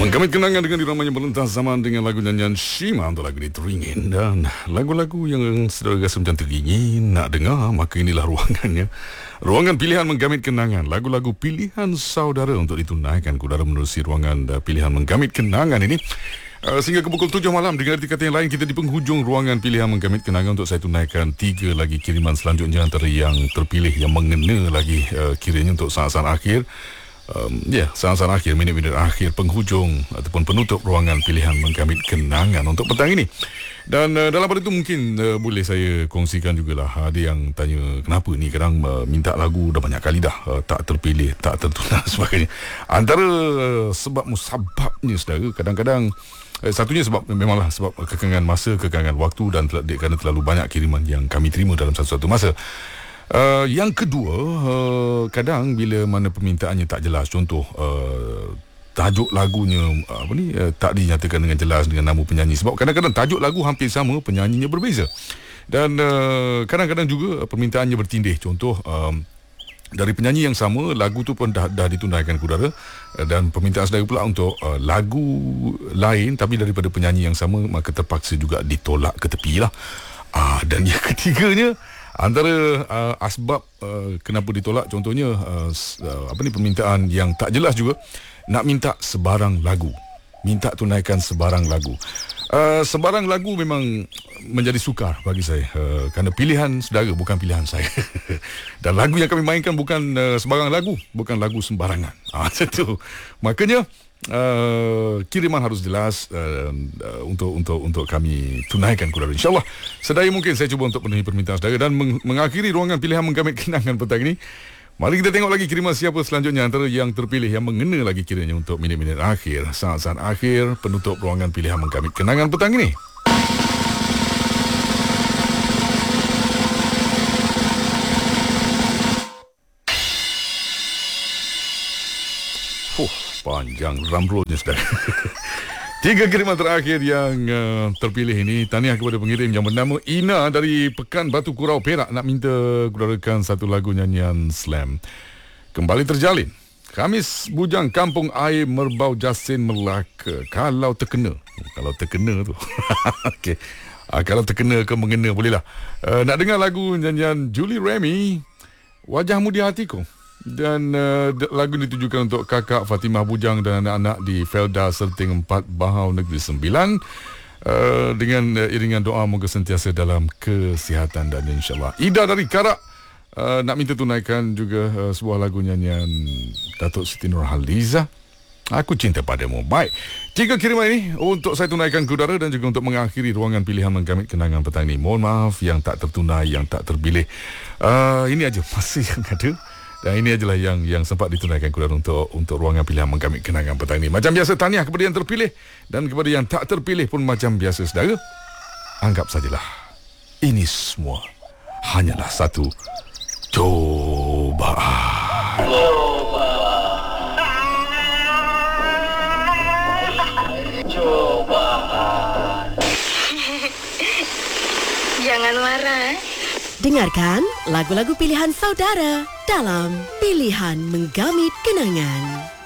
Menggamit kenangan dengan diramanya melintas zaman dengan lagu nyanyian Shima untuk lagu ini teringin. Dan lagu-lagu yang saudara rasa macam teringin nak dengar, maka inilah ruangannya. Ruangan pilihan menggamit kenangan. Lagu-lagu pilihan saudara untuk ditunaikan. Saudara menerusi ruangan pilihan menggamit kenangan ini sehingga ke pukul 7 malam. Dengan arti kata yang lain, kita di penghujung ruangan pilihan menggamit kenangan untuk saya tunaikan 3 lagi kiriman selanjutnya antara yang terpilih yang mengena lagi kiranya untuk saat-saat akhir. Saat-saat akhir, minit-minit akhir penghujung ataupun penutup ruangan pilihan menggamit kenangan untuk petang ini. Dan dalam pada itu mungkin boleh saya kongsikan jugalah. Ada yang tanya kenapa ni kadang minta lagu dah banyak kali dah tak terpilih, tak tertulis sebagainya. Antara sebab musababnya saudara, kadang-kadang satunya sebab memanglah sebab kekangan masa, kekangan waktu dan kerana terlalu banyak kiriman yang kami terima dalam satu-satu masa. Yang kedua, kadang bila mana permintaannya tak jelas, contoh tajuk lagunya tak dinyatakan dengan jelas dengan nama penyanyi, sebab kadang-kadang tajuk lagu hampir sama, penyanyinya berbeza. Dan kadang-kadang juga permintaannya bertindih, contoh dari penyanyi yang sama, lagu tu pun dah ditunaikan ke udara, dan permintaan saudara pula untuk lagu lain tapi daripada penyanyi yang sama, maka terpaksa juga ditolak ke tepi lah. Dan yang ketiganya, antara asbab kenapa ditolak, contohnya permintaan yang tak jelas juga, nak minta sebarang lagu, minta tunaikan sebarang lagu. Sebarang lagu memang menjadi sukar bagi saya, kerana pilihan saudara bukan pilihan saya. Dan lagu yang kami mainkan bukan sebarang lagu, bukan lagu sembarangan. Itu makanya kiriman harus jelas untuk kami tunaikan kudara. InsyaAllah sedaya mungkin saya cuba untuk penuhi permintaan saudara dan mengakhiri ruangan pilihan menggamit kenangan petang ini. Mari kita tengok lagi kiriman siapa selanjutnya antara yang terpilih yang mengena lagi kiranya untuk minit-minit akhir, saat-saat akhir penutup ruangan pilihan menggamit kenangan petang ini. Panjang drum rollnya saudara. 3 kiriman terakhir yang terpilih ini. Tahniah kepada pengirim yang bernama Ina dari Pekan Batu Kurau, Perak, nak minta kudarakan satu lagu nyanyian Slam. Kembali terjalin. Khamis bujang kampung air Merbau Jasin Melaka. Kalau terkena tu. Okey. Kalau terkena ke mengena bolehlah. Nak dengar lagu nyanyian Julie Remy, Wajahmu di Hatiku. Dan lagu ditujukan untuk kakak Fatimah Bujang dan anak-anak di Felda Serting 4 Bahau Negeri Sembilan, dengan iringan doa moga sentiasa dalam kesihatan dan insyaAllah. Ida dari Karak nak minta tunaikan juga sebuah lagu nyanyian Datuk Siti Nurhaliza, Aku Cinta Padamu. Baik, 3 kiriman ini untuk saya tunaikan ke udara dan juga untuk mengakhiri ruangan pilihan menggamit kenangan petang ini. Mohon maaf yang tak tertunai, yang tak terpilih. Ini aja masa yang ada. Dan ini adalah yang sempat ditunaikan kudara untuk ruangan pilihan menggamit kenangan petang ini. Macam biasa, tahniah kepada yang terpilih dan kepada yang tak terpilih pun macam biasa saudara. Anggap sajalah ini semua hanyalah satu cobaan. Jangan marah. Dengarkan lagu-lagu pilihan saudara dalam Pilihan Menggamit Kenangan.